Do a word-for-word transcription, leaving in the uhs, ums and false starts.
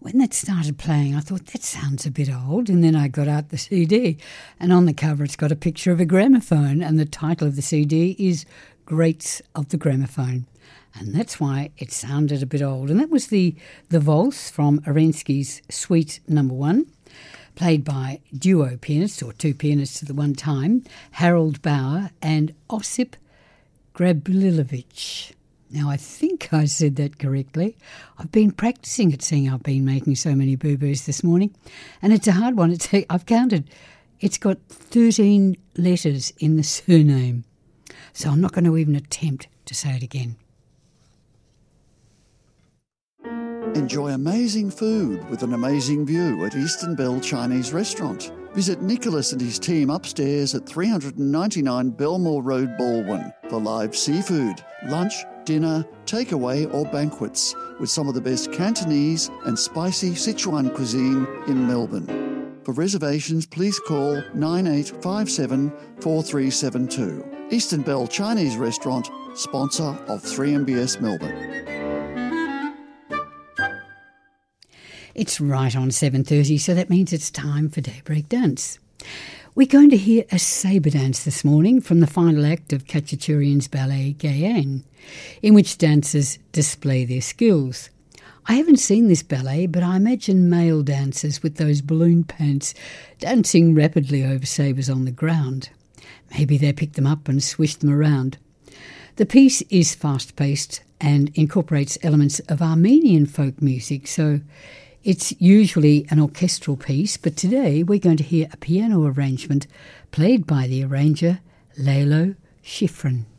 When that started playing, I thought, that sounds a bit old. And then I got out the C D, and on the cover it's got a picture of a gramophone, and the title of the C D is Greats of the Gramophone. And that's why it sounded a bit old. And that was the, the Valse from Arensky's Suite Number One, played by duo pianists, or two pianists at the one time, Harold Bauer and Osip Grablilovich. Now, I think I said that correctly. I've been practising it, seeing I've been making so many boo-boos this morning. And it's a hard one. It's, I've counted. It's got thirteen letters in the surname. So I'm not going to even attempt to say it again. Enjoy amazing food with an amazing view at Eastern Bell Chinese Restaurant. Visit Nicholas and his team upstairs at three ninety-nine Belmore Road, Baldwin for live seafood, lunch, dinner, takeaway or banquets with some of the best Cantonese and spicy Sichuan cuisine in Melbourne. For reservations, please call nine eight five seven, four three seven two. Eastern Bell Chinese Restaurant, sponsor of three M B S Melbourne. It's right on seven thirty, so that means it's time for Daybreak Dance. We're going to hear a sabre dance this morning from the final act of Khachaturian's ballet Gayan, in which dancers display their skills. I haven't seen this ballet, but I imagine male dancers with those balloon pants dancing rapidly over sabres on the ground. Maybe they pick them up and swish them around. The piece is fast-paced and incorporates elements of Armenian folk music, so it's usually an orchestral piece, but today we're going to hear a piano arrangement played by the arranger Lalo Schifrin.